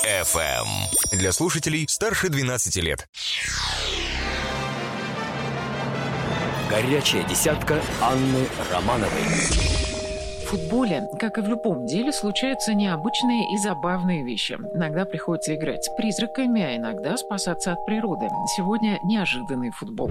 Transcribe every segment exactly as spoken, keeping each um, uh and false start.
эф эм. Для слушателей старше двенадцати лет. Горячая десятка Анны Романовой. В футболе, как и в любом деле, случаются необычные и забавные вещи. Иногда приходится играть с призраками, а иногда спасаться от природы. Сегодня неожиданный футбол.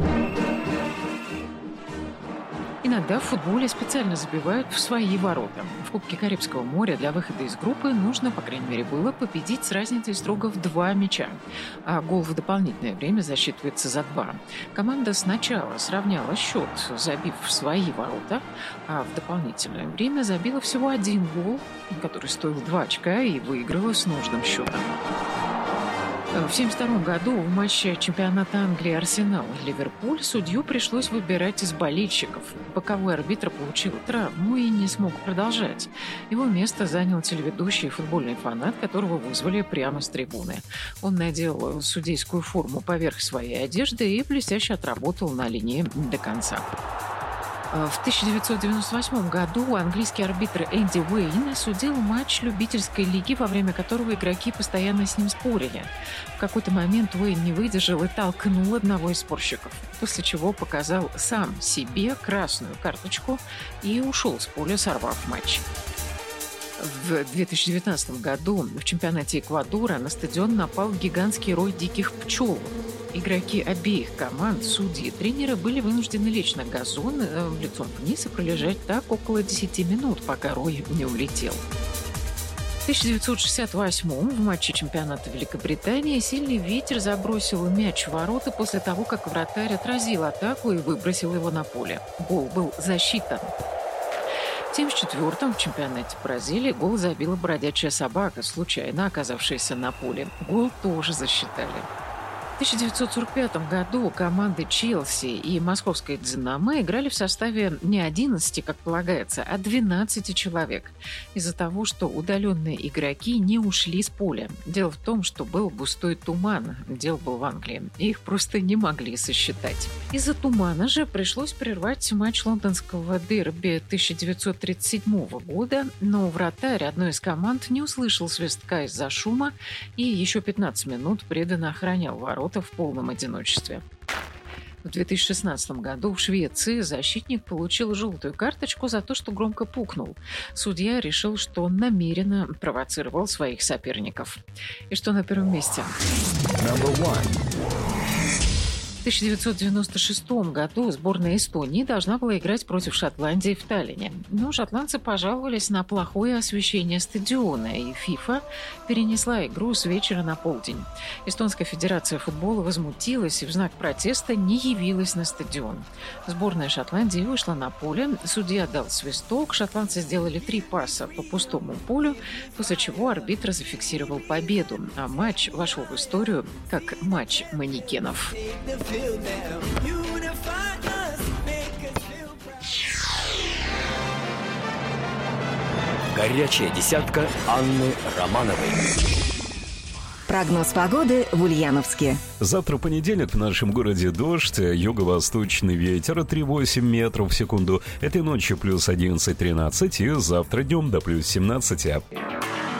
Иногда в футболе специально забивают в свои ворота. В Кубке Карибского моря для выхода из группы нужно, по крайней мере, было победить с разницей строго в два мяча. А гол в дополнительное время засчитывается за два. Команда сначала сравняла счет, забив в свои ворота, а в дополнительное время забила всего один гол, который стоил два очка, и выиграла с нужным счетом. В семьдесят втором году в матче чемпионата Англии Арсенал и Ливерпуль судью пришлось выбирать из болельщиков. Боковой арбитр получил травму и не смог продолжать. Его место занял телеведущий и футбольный фанат, которого вызвали прямо с трибуны. Он надел судейскую форму поверх своей одежды и блестяще отработал на линии до конца. В тысяча девятьсот девяносто восьмом году английский арбитр Энди Уэйн судил матч любительской лиги, во время которого игроки постоянно с ним спорили. В какой-то момент Уэйн не выдержал и толкнул одного из спорщиков, после чего показал сам себе красную карточку и ушел с поля, сорвав матч. В две тысячи девятнадцатом году в чемпионате Эквадора на стадион напал гигантский рой диких пчел. Игроки обеих команд, судьи и тренеры были вынуждены лечь на газон э, лицом вниз и пролежать так около десяти минут, пока рой не улетел. В тысяча девятьсот шестьдесят восьмом в матче чемпионата Великобритании сильный ветер забросил мяч в ворота после того, как вратарь отразил атаку и выбросил его на поле. Гол был засчитан. В семьдесят четвёртом в чемпионате Бразилии гол забила бродячая собака, случайно оказавшаяся на поле. Гол тоже засчитали. В тысяча девятьсот сорок пятом году команды Челси и московская «Динамо» играли в составе не одиннадцати, как полагается, а двенадцати человек. Из-за того, что удаленные игроки не ушли с поля. Дело в том, что был густой туман. Дело было в Англии. И их просто не могли сосчитать. Из-за тумана же пришлось прервать матч лондонского дерби тысяча девятьсот тридцать седьмого года, но вратарь одной из команд не услышал свистка из-за шума и еще пятнадцать минут преданно охранял ворота в полном одиночестве. В две тысячи шестнадцатом году в Швеции защитник получил желтую карточку за то, что громко пукнул. Судья решил, что он намеренно провоцировал своих соперников. И что на первом месте? В тысяча девятьсот девяносто шестом году сборная Эстонии должна была играть против Шотландии в Таллине. Но шотландцы пожаловались на плохое освещение стадиона, и ФИФА перенесла игру с вечера на полдень. Эстонская федерация футбола возмутилась и в знак протеста не явилась на стадион. Сборная Шотландии вышла на поле, судья дал свисток, шотландцы сделали три паса по пустому полю, после чего арбитр зафиксировал победу, а матч вошел в историю как матч манекенов. Горячая десятка Анны Романовой. Прогноз погоды в Ульяновске. Завтра понедельник, в нашем городе дождь, юго-восточный ветер три целых восемь десятых метров в секунду. Этой ночью плюс одиннадцать-тринадцать и завтра днем до плюс семнадцати.